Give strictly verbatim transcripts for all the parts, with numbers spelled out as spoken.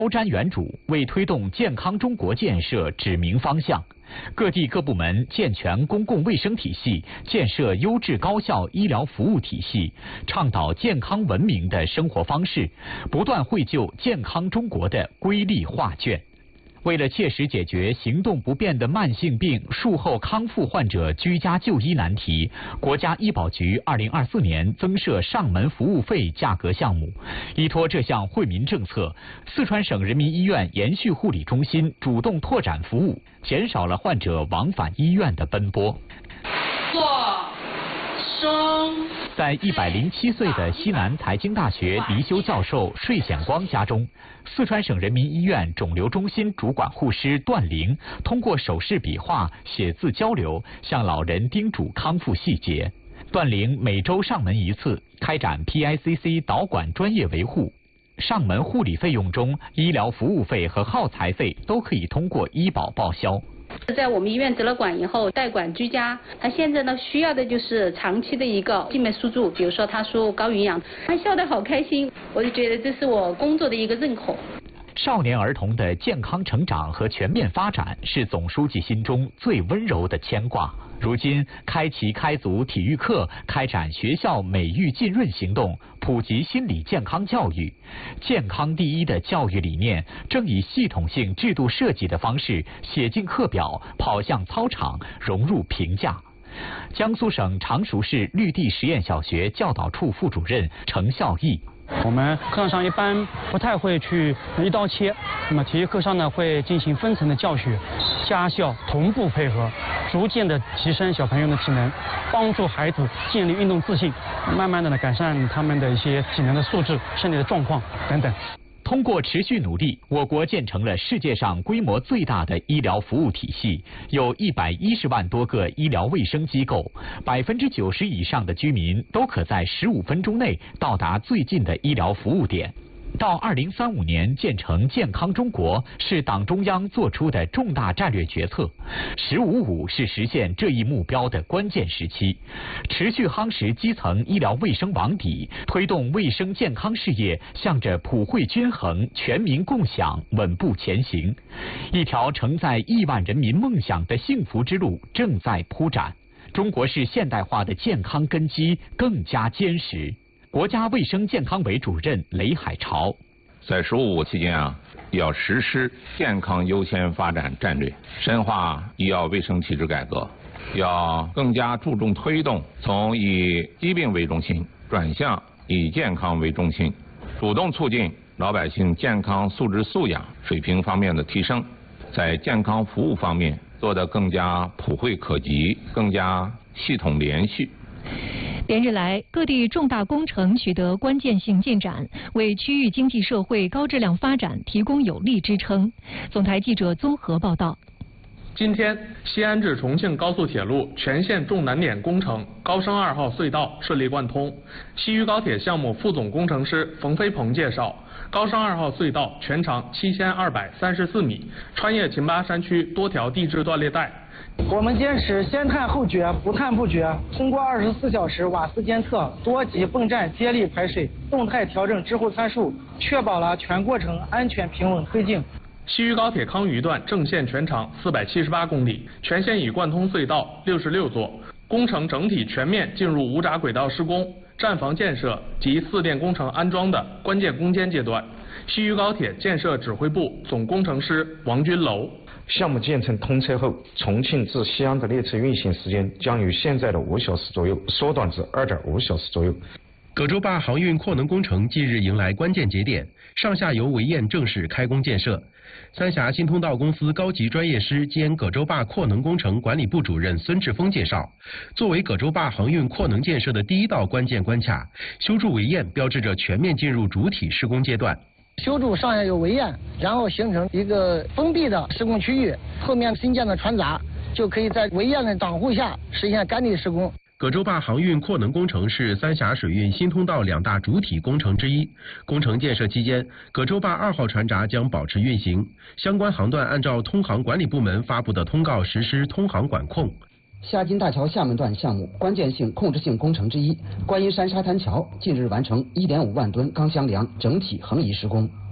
高瞻远瞩，为推动健康中国建设指明方向。各地各部门健全公共卫生体系，建设优质高效医疗服务体系，倡导健康文明的生活方式，不断绘就健康中国的瑰丽画卷。为了切实解决行动不便的慢性病术后康复患者居家就医难题，国家医保局二零二四年增设上门服务费价格项目。依托这项惠民政策，四川省人民医院延续护理中心主动拓展服务，减少了患者往返医院的奔波。 坐，双。 在一百零七岁的西南财经大学离休教授税显光家中，四川省人民医院肿瘤中心主管护师段玲通过手势笔画、写字交流，向老人叮嘱康复细节。段玲每周上门一次，开展 P I C C 导管专业维护。上门护理费用中，医疗服务费和耗材费都可以通过医保报销。 在我们医院择了管以后，代管居家，他现在呢需要的就是长期的一个静脉输注，比如说他输高营养，他笑得好开心，我就觉得这是我工作的一个认可。 少年儿童的健康成长和全面发展是总书记心中最温柔的牵挂。如今，开齐开足体育课，开展学校美育浸润行动，普及心理健康教育。健康第一的教育理念正以系统性制度设计的方式写进课表，跑向操场，融入评价。江苏省常熟市绿地实验小学教导处副主任程孝义。 我们课堂上一般不太会去一刀切，那么体育课上呢会进行分层的教学，家校同步配合，逐渐的提升小朋友的体能，帮助孩子建立运动自信，慢慢的呢改善他们的一些体能的素质、身体的状况等等。 通过持续努力，我国建成了世界上规模最大的医疗服务体系，有一百一十万多个医疗卫生机构，百分之九十以上的居民都可在十五分钟内到达最近的医疗服务点。到二零三五年建成健康中国是党中央作出的重大战略决策，十五五是实现这一目标的关键时期。持续夯实基层医疗卫生网底，推动卫生健康事业向着普惠均衡、全民共享稳步前行。一条承载亿万人民梦想的幸福之路正在铺展，中国式现代化的健康根基更加坚实。国家卫生健康委主任雷海潮， 在十五五期间啊，要实施健康优先发展战略，深化医药卫生体制改革，要更加注重推动从以疾病为中心转向以健康为中心，主动促进老百姓健康素质素养水平方面的提升，在健康服务方面做得更加普惠可及，更加系统连续。 连日来，各地重大工程取得关键性进展，为区域经济社会高质量发展提供有力支撑。总台记者综合报道。 今天，西安至重庆高速铁路全线重难点工程高升二号隧道顺利贯通。西渝高铁项目副总工程师冯飞鹏介绍，高升二号隧道全长七千二百三十四米，穿越秦巴山区多条地质断裂带。 我们坚持先探后决，不探不决，通过二十四小时瓦斯监测、多级泵站接力排水、动态调整滞后参数，确保了全过程安全平稳推进。 西渝高铁康渝段正线全长四百七十八公里，全线已贯通隧道六十六座，工程整体全面进入无闸轨道施工、站房建设及四电工程安装的关键攻坚阶段。西渝高铁建设指挥部总工程师王军楼。 项目建成通车后，重庆至西安的列车运行时间将由现在的五小时左右缩短至二点五小时左右。 葛洲坝航运扩能工程近日迎来关键节点，上下游围堰正式开工建设。三峡新通道公司高级专业师兼葛洲坝扩能工程管理部主任孙志峰介绍，作为葛洲坝航运扩能建设的第一道关键关卡，修筑围堰标志着全面进入主体施工阶段。 修筑上下游围堰，然后形成一个封闭的施工区域，后面新建的船闸就可以在围堰的挡护下实现干地施工。 葛洲坝航运扩能工程是三峡水运新通道两大主体工程之一。工程建设期间，葛洲坝二号船闸将保持运行，相关航段按照通航管理部门发布的通告实施通航管控。 夏津大桥厦门段项目关键性控制性工程之一，观音山沙滩桥近日完成一点五万吨钢箱梁整体横移施工。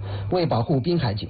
为保护滨海景